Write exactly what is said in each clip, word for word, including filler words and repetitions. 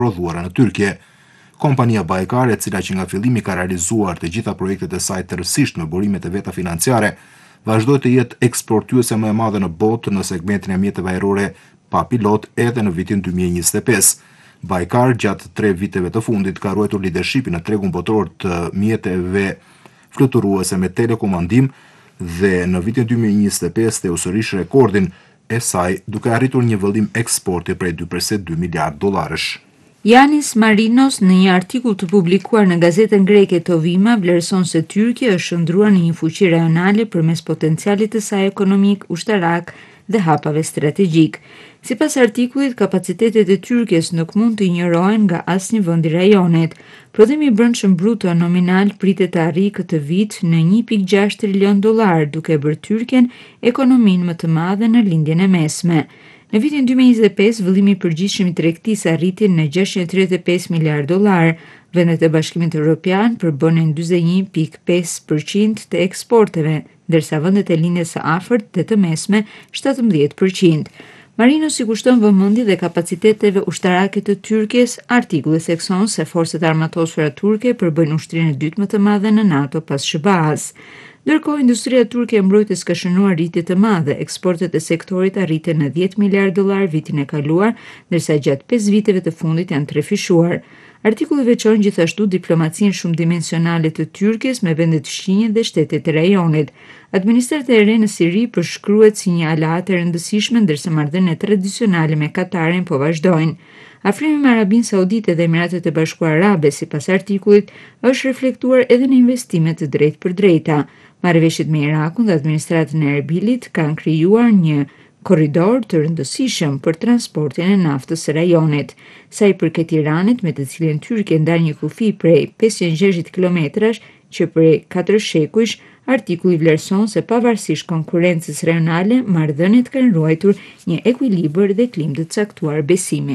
prodhuara në Tyrkje. Kompania Baykar, e cila që nga fillimi ka realizuar të gjitha projektet e saj tërësisht me burimet e veta financiare, vazhdoi të jetë eksportuese më e madhe në botë në segmentin e mjeteve ajrore pa pilot edhe në vitin dy mijë e njëzet e pesë. Baykar gjatë tre viteve të fundit ka ruajtur leadershipin në tregun botror të mjeteve fluturuese me telekomandim dhe në vitin dy mijë e njëzet e pesë theu sërish rekordin e saj duke arritur një vëllim eksporti prej dy përse dy miliard dollarësh. Yanis Marinos në një artikull të publikuar në gazetën greke Tovima vlerëson se Tyrkia është shndruar në një fuqi rajonale përmes potencialit të saj ekonomik, ushtarak dhe hapave strategjik. Sipas artikullit, kapacitetet e Tyrkjes nuk mund të injorohen nga asnjë vend i rajonit. Prodhimi i brendshëm bruto nominal pritet të arrijë këtë vit në një pikë gjashtë trilion dollar, duke bërë Tyrkjen ekonominë më të madhe në lindjen e mesme. Në vitin dy mijë e njëzet e pesë, vëllimi i përgjithshëm i tregtisë arriti në gjashtëqind e tridhjetë e pesë miliard dollar. Vendet e Bashkimit Evropian përbënin dyzet e një pikë pesë përqind të eksporteve, ndërsa vendet e lindjes së afërt dhe të mesme shtatëmbëdhjetë përqind. Marinos i kushton vëmendje dhe kapaciteteve ushtarake të Tyrkjes. Artikulli thekson se forcat armatosura turke përbëjnë ushtrinë e dytë më të madhe në NATO pas S B A-s. Ndërkohë, industria turke e mbrojtjes ka shënuar rritje të madhe. Eksportet e sektorit arritën në dhjetë miliard dollar vitin e kaluar, ndërsa gjatë pesë viteve të fundit janë trefishuar. Artikulli veçon gjithashtu diplomacinë shumëdimensionale të Tyrkjes me vende të shtrenjta dhe shtetet e rajonit. Administrata e re në Siri përshkruhet si një aleate e rëndësishme, ndërsa marrëdhëniet tradicionale me Katarin po vazhdojnë. Afrimi me Arabinë Saudite dhe Emiratet e Bashkuara Arabe, sipas artikullit, është reflektuar edhe në investime të drejtë për drejta. Marrëveshjet me Irakun dhe administratën e Erbilit kanë krijuar një korridor të rëndësishëm për transportin e naftës së rajonit. Sa i përket Iranit, me të cilin Tyrkia ndan një kufi prej pesëqind e gjashtëdhjetë kilometrash që prej katër shekujsh, artikulli vlerëson se pavarësisht konkurrencës rajonale, marrëdhëniet kanë ruajtur një ekuilibër dhe klimë të caktuar besimi.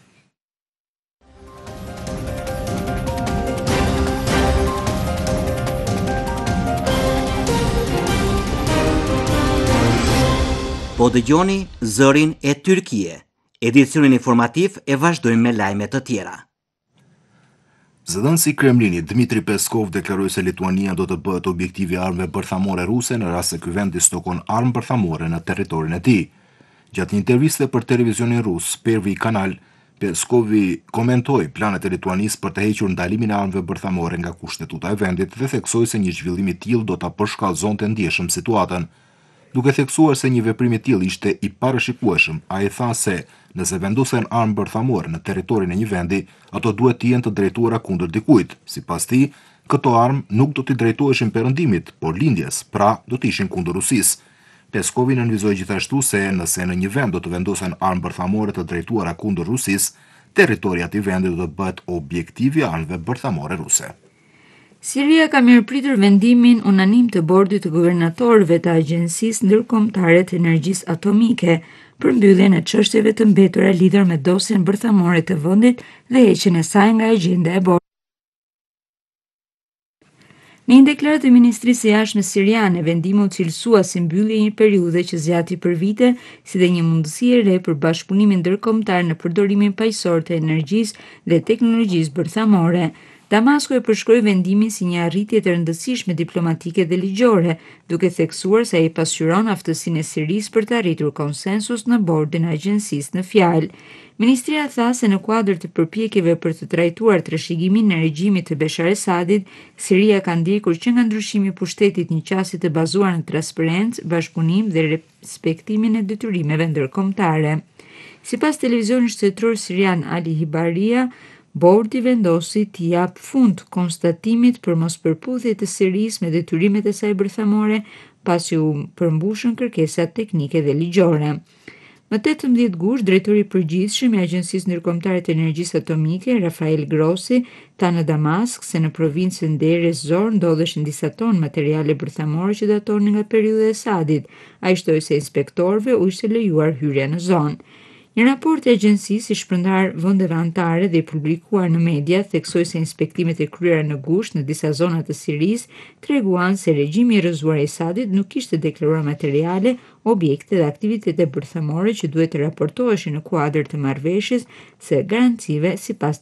Po dëgjoni Zërin e Tyrkie. Edicionin informativ e vazhdojmë me lajme të tjera. Zëdhënësi i Kremlinit Dmitri Peskov deklaroi se Lituania do të bëhet objektivi i armëve bërthamore ruse në rast se ky vend dislokon armë bërthamore në territorin e tij. Gjatë një interviste për televizionin rus Pervi Kanal, Peskovi komentoi planet e Lituanisë për të hequr ndalimin e armëve bërthamore nga kushtetuta e vendit dhe theksoi se një zhvillim i tillë do ta përshkallëzonte ndjeshëm situatën. Duke theksuar se një veprim i tillë ishte i parashikueshëm, ai tha se nëse vendosen armë bërthamore në territorin e një vendi, ato duhet të jenë të drejtuara kundër dikujt. Sipas tij, këto armë nuk do t'i drejtoheshin perëndimit, por lindjes, pra do të ishin kundër Rusisë. Peskovi nënvizoi gjithashtu se nëse në një vend do të vendosen armë bërthamore të drejtuara kundër Rusisë, territori i atij vendi do të bëhet objektiv i armëve bërthamore ruse. Siria ka mirëpritur vendimin unanim të bordit të guvernatorëve të Agjencisë Ndërkombëtare të Energjisë Atomike për mbylljen e çështjeve të mbetura lidhur me dosjen bërthamore të vendit dhe heqjen e saj nga agjenda e bordit. Në një deklaratë të Ministrisë së Jashtme siriane, vendimi u cilësua si mbyllje e një periudhe që zgjati për vite, si dhe një mundësi e re për bashkëpunimin ndërkombëtar në përdorimin paqësor të energjisë dhe teknologjisë bërthamore. Damasku e përshkroi vendimin si një arritje të rëndësishme diplomatike dhe ligjore, duke theksuar se ai pasqyron aftësinë e Sirisë për të arritur konsensus në bordin e agjencisë në fjalë. Ministria tha se në kuadër të përpjekjeve për të trajtuar trashëgimin e regjimit të Bashar Esadit, Siria ka ndjekur që nga ndryshimi i pushtetit një qasje të bazuar në transparencë, bashkëpunim dhe respektimin e detyrimeve ndërkombëtare. Sipas televizionit shtetëror sirian Ali Hibaria, bordi vendosi t'i jap fund konstatimit për mospërputhje të Sirisë me detyrimet e saj bërthamore, pasi u përmbushën kërkesat teknike dhe ligjore. Më tetëmbëdhjetë gusht, drejtori i përgjithshëm i Agjencisë Ndërkombëtare të Energjisë Atomike, Rafael Grossi, tha në Damask se në provincën Deir ez-Zor ndodheshin disa tonë materiale bërthamore që datonin nga periudha e Esadit. Ai shtoi se inspektorëve u ishte lejuar hyrja në zonë. Një raport i agjencisë i shpërndar vendeve anëtare dhe i publikuar në media theksoi se inspektimet e kryera në gusht në disa zona të Sirisë treguan se regjimi i rrëzuar i Esadit nuk kishte deklaruar materiale, objekte dhe aktivitete bërthamore që duhet të raportoheshin në kuadër të marrëveshjes së garancive sipas